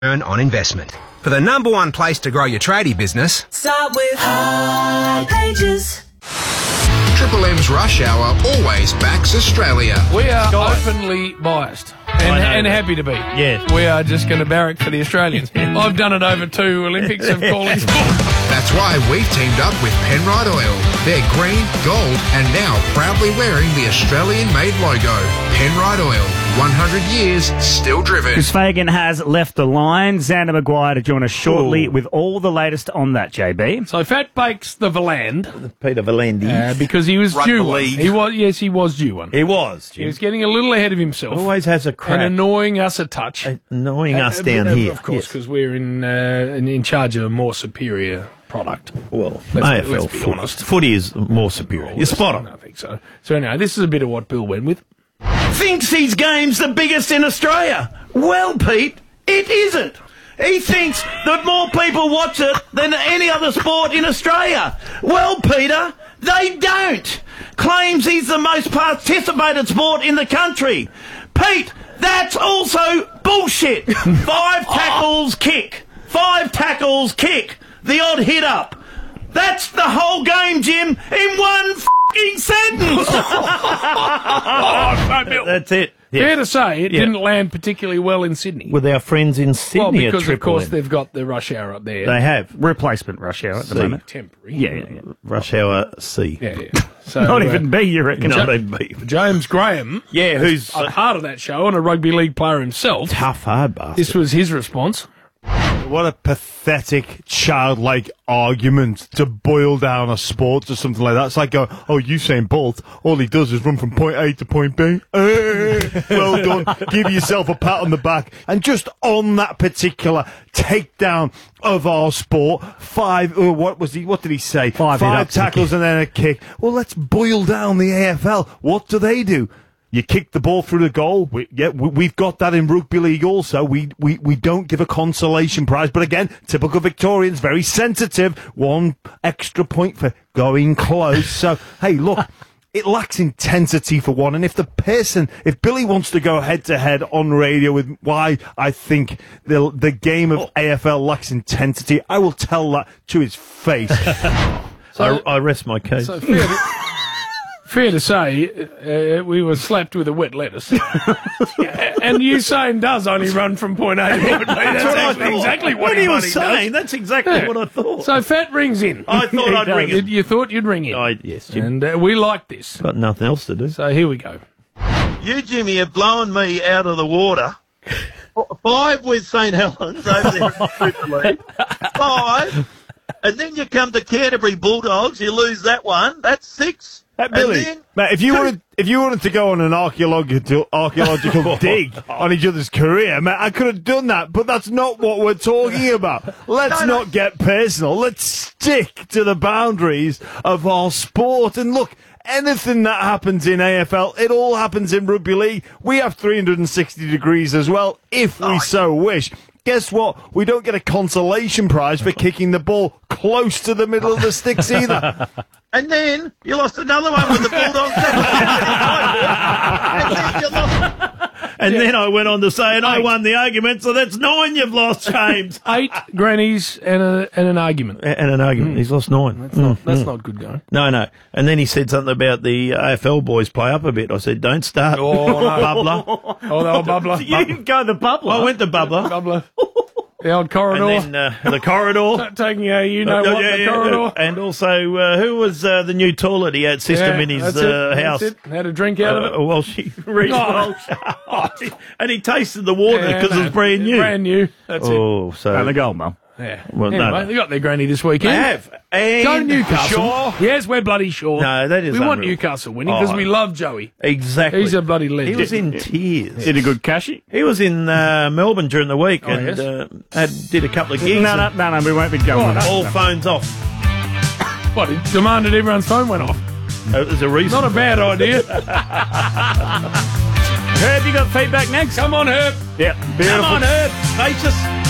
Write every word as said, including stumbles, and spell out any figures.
return on investment. For the number one place to grow your tradie business, start with hipages. Triple M's Rush Hour always backs Australia. We are Guys. openly biased and, and happy to be. Yes. We are just going to barrack for the Australians. I've done it over two Olympics of calling sport. That's why we've teamed up with Penrite Oil. They're green, gold, and now proudly wearing the Australian-made logo. Penrite Oil, one hundred years, still driven. Chris Fagan has left the line. Xander Maguire to join us shortly Ooh. with all the latest on that, J B. So Fat bakes the Valand Peter Valendi. uh, because he was Rugby due one. league. He was, yes, he was due one. He was. He was getting a little ahead of himself. Always has a crack. and annoying us a touch. Annoying us Uh, down uh, here. Of course, Yes. because we're in, uh, in in charge of a more superior product. Well, Let's- A F L let's be foot, honest. footy is more superior. You're spot on. I think so. So anyway, this is a bit of what Bill went with. Thinks his game's the biggest in Australia. Well, Pete, it isn't. He thinks that more people watch it than any other sport in Australia. Well, Peter, they don't. Claims he's the most participated sport in the country. Pete, that's also bullshit. Five tackles, kick. Five tackles, kick. The odd hit up. That's the whole game, Jim, in one f***ing sentence. Oh, no, Bill. That's it. Fair Yeah. to say, it Yeah. didn't land particularly well in Sydney. With our friends in Sydney well, at because of Triple course M. they've got the rush hour up there. They have. Replacement rush hour at the See. moment. Temporary. Yeah, yeah, yeah. Rush Hour C. Yeah, yeah. So, Not uh, even B, you reckon? Not even B. James Graham, Yeah, who's a part of that show and a rugby league player himself. tough, hard bastard. This was his response. What a pathetic, childlike argument to boil down a sport to something like that. It's like going, oh, Usain Bolt, all he does is run from point A to point B. Eh, well done. Give yourself a pat on the back. And just on that particular takedown of our sport, five, oh, what was he, what did he say? Five Five hit-ups and a tackles and then a kick. Well, let's boil down the A F L. What do they do? You kick the ball through the goal. We, yeah, we, we've got that in rugby league also. We, we we don't give a consolation prize. But again, typical Victorians, very sensitive. One extra point for going close. So, hey, look, it lacks intensity for one. And if the person, if Billy wants to go head-to-head on radio with why I think the, the game of A F L lacks intensity, I will tell that to his face. I, I rest my case. So fair to, fair to say, uh, we were slapped with a wet lettuce. And Usain does only run from point A to point B. That's what I actually thought. exactly what, What he was does. saying, that's exactly Yeah. what I thought. So Fat rings in. I thought I'd ring You, it. you thought you'd ring in. I, yes, Jim. And uh, we like this. Got nothing else to do. So here we go. You, Jimmy, have blown me out of the water. Five with St Helens over there in the Super League. Five. And then you come to Canterbury Bulldogs, you lose that one. That's six. Hey, And Billy, then- mate, if you wanted, if you wanted to go on an archaeological archaeological dig on each other's career, mate, I could have done that. But that's not what we're talking about. Let's No, no. not get personal. Let's stick to the boundaries of our sport. And look, anything that happens in A F L, it all happens in rugby league. We have three hundred sixty degrees as well, if we so wish. Guess what? We don't get a consolation prize for kicking the ball close to the middle of the sticks either. And then you lost another one with the Bulldogs. And then you lost. And then I went on to say, and I won the argument, so that's nine you've lost, James. Eight grannies and, a, and an argument. And an argument. He's lost nine. That's, not, that's not good going. No, no. And then he said something about the A F L boys play up a bit. I said, don't start. Oh, no. Bubbler. Oh, the old bubbler. You didn't go the bubbler. I went to Bubbler. Bubbler. The old corridor. And then uh, the corridor. Taking a you know Uh, what, yeah, the yeah, corridor. And also, uh, who was uh, the new toilet he had system Yeah, in his that's it, uh, that's house? it. Had a drink out of it. Uh, well, she Reece Oh. Walsh. And he tasted the water Yeah, because no, it was brand new. Brand new. That's Oh, so. And the goal, Mum. it. Yeah. Well, no, anyway, no. they got their granny this weekend. They have. And Go to Newcastle. Sure. Yes, we're bloody sure. No, that is We want unreal. Newcastle winning because Oh. we love Joey. Exactly. He's a bloody legend. He was in tears. Did a good cashy? He was in uh, Melbourne during the week Oh, and yes? uh, had, did a couple of gigs. No, no, no, no, we won't be going with that. All phones off. What, he demanded everyone's phone went off. Uh, there's a reason. Not a bad idea. Herb, you got feedback next? Come on, Herb. Yeah, beautiful. Come on, Herb. Face us.